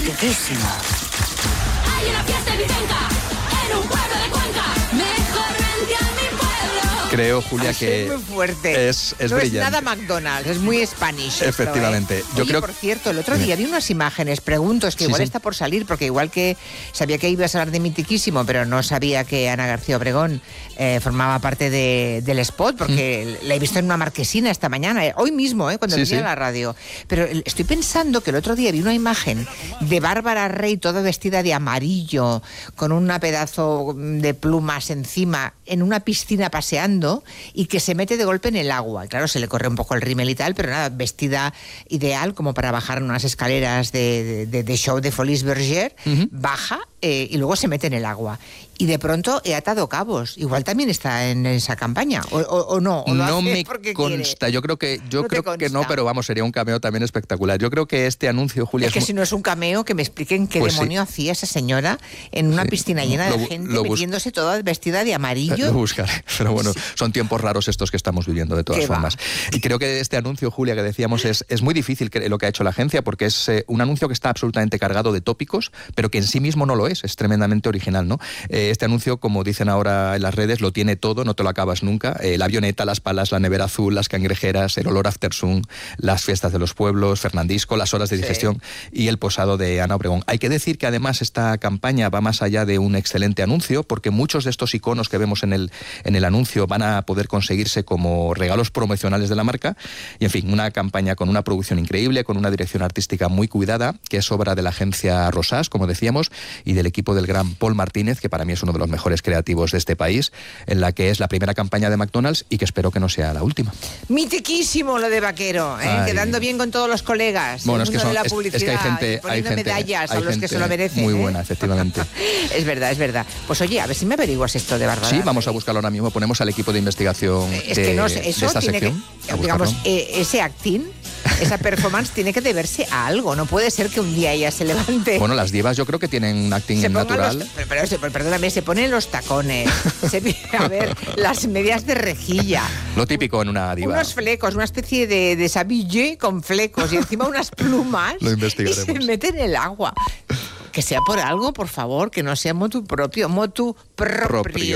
riquísimo. Hay una fiesta en Vicenca, en un pueblo de Cuenca. Mejor vente a mi pueblo. Creo, Julia, que es muy fuerte. es no brillante. es nada McDonald's, es muy Spanish. Efectivamente. Esto, ¿eh? Yo Oye, creo por cierto, el otro día vi unas imágenes, pregunto, es que Sí, igual sí. está por salir, porque igual que sabía que ibas a hablar de Mitiquísimo, pero no sabía que Ana García Obregón formaba parte del spot, porque la he visto en una marquesina esta mañana, hoy mismo, cuando Sí, venía sí. a la radio. Pero estoy pensando que el otro día vi una imagen de Bárbara Rey toda vestida de amarillo, con una pedazo de plumas encima, en una piscina paseando, y que se mete de golpe en el agua. Claro, se le corre un poco el rímel y tal, pero nada, vestida ideal como para bajar unas escaleras de show de Folies Bergère, baja y luego se mete en el agua. Y de pronto he atado cabos. Igual también está en esa campaña, o no. O lo No hace me porque consta, quiere. yo creo que No te que no, consta. pero vamos, sería un cameo también espectacular. Yo creo que este anuncio, Julia, Es que si no es un cameo, que me expliquen qué Pues sí. demonio hacía esa señora en una Sí. piscina llena Lo de bu- gente lo bus- metiéndose toda vestida de amarillo. Lo buscaré, pero bueno, son tiempos raros estos que estamos viviendo de todas ¿Qué va? formas. Y creo que este anuncio, Julia, que decíamos, es muy difícil lo que ha hecho la agencia, porque es un anuncio que está absolutamente cargado de tópicos, pero que en sí mismo no lo es tremendamente original, ¿no? Este anuncio, como dicen ahora en las redes, lo tiene todo, no te lo acabas nunca. La avioneta, las palas, la nevera azul, las cangrejeras, el olor after sun, las fiestas de los pueblos, Fernandisco, las horas de digestión y el posado de Ana Obregón. Hay que decir que además esta campaña va más allá de un excelente anuncio, porque muchos de estos iconos que vemos en el anuncio van a poder conseguirse como regalos promocionales de la marca. Y en fin, una campaña con una producción increíble, con una dirección artística muy cuidada, que es obra de la agencia Rosas, como decíamos, y del equipo del gran Paul Martínez, que para mí es uno de los mejores creativos de este país, en la que es la primera campaña de McDonald's y que espero que no sea la última. Mitiquísimo lo de Vaquero, Ay. quedando bien con todos los colegas. Bueno, el mundo de la publicidad, es que hay gente, poniendo medallas a hay los que gente se lo merecen. muy buena, efectivamente. Es verdad, es verdad. Pues oye, a ver si me averiguas esto de Bárbara. Sí, vamos a buscarlo ahora mismo. Ponemos al equipo de investigación Es que no sé, de eso esta tiene sección. que, a digamos, buscarlo. ese acting, esa performance tiene que deberse a algo. No puede ser que un día ella se levante. Bueno, las divas yo creo que tienen un acting se pongan natural. perdóname, se ponen los tacones, a ver, las medias de rejilla, Lo típico en una diva. unos flecos, una especie de sabillé con flecos y encima unas plumas. Lo y investigaremos. se mete en el agua. Que sea por algo, por favor, que no sea motu propio.